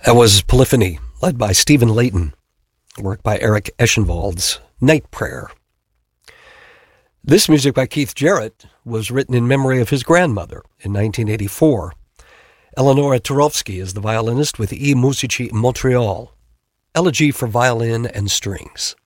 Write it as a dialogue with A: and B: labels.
A: That was Polyphony, led by Stephen Layton, work by Eric Eschenwald's Night Prayer. This music by Keith Jarrett was written in memory of his grandmother in 1984. Eleonora Turovsky is the violinist with I Musici Montreal, Elegy for Violin and Strings.